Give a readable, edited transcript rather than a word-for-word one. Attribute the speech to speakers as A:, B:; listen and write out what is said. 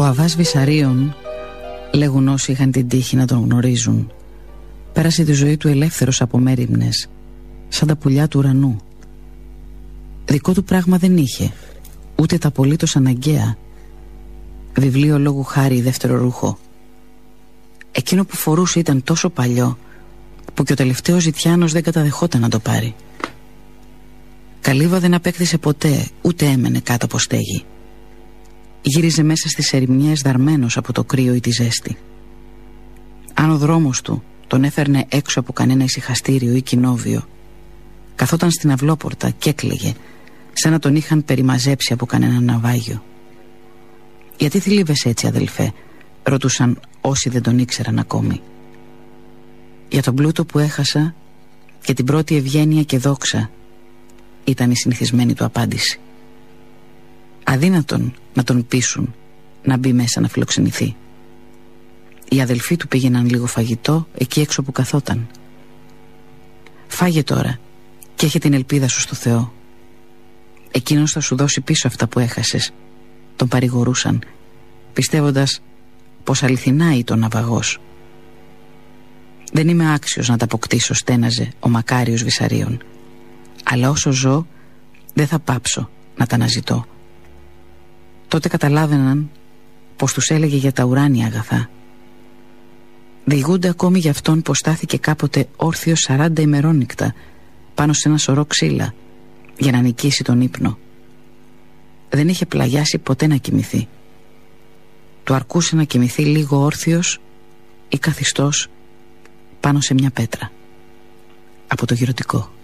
A: Ο Αβάς Βυσαρίων, λέγουν όσοι είχαν την τύχη να τον γνωρίζουν, πέρασε τη ζωή του ελεύθερος από μέριμνες, σαν τα πουλιά του ουρανού. Δικό του πράγμα δεν είχε, ούτε τα απολύτως αναγκαία. Βιβλίο λόγου χάρη δεύτερο ρούχο. Εκείνο που φορούσε ήταν τόσο παλιό που και ο τελευταίος ζητιάνος δεν καταδεχόταν να το πάρει. Καλύβα δεν απέκτησε ποτέ, ούτε έμενε κάτω από στέγη. Γύριζε μέσα στις ερημιές δαρμένος από το κρύο ή τη ζέστη. Αν ο δρόμος του τον έφερνε έξω από κανένα ησυχαστήριο ή κοινόβιο, καθόταν στην αυλόπορτα και έκλαιγε, σαν να τον είχαν περιμαζέψει από κανένα ναυάγιο. «Γιατί θλίβεσαι έτσι, αδελφέ?» ρωτούσαν όσοι δεν τον ήξεραν ακόμη. «Για τον πλούτο που έχασα και την πρώτη ευγένεια και δόξα», ήταν η συνηθισμένη του απάντηση. Αδύνατον να τον πείσουν να μπει μέσα να φιλοξενηθεί. Οι αδελφοί του πήγαιναν λίγο φαγητό εκεί έξω που καθόταν. «Φάγε τώρα και έχει την ελπίδα σου στο Θεό. Εκείνος θα σου δώσει πίσω αυτά που έχασες», τον παρηγορούσαν, πιστεύοντας πως αληθινά ήταν ναυαγός. «Δεν είμαι άξιος να τα αποκτήσω», στέναζε ο μακάριος Βυσαρίων, «αλλά όσο ζω δεν θα πάψω να τα αναζητώ». Τότε καταλάβαιναν πως τους έλεγε για τα ουράνια αγαθά. Διηγούνται ακόμη για αυτόν πως στάθηκε κάποτε όρθιος 40 ημερόνικτα πάνω σε ένα σωρό ξύλα για να νικήσει τον ύπνο. Δεν είχε πλαγιάσει ποτέ να κοιμηθεί. Του αρκούσε να κοιμηθεί λίγο όρθιος ή καθιστός πάνω σε μια πέτρα από το γυρωτικό.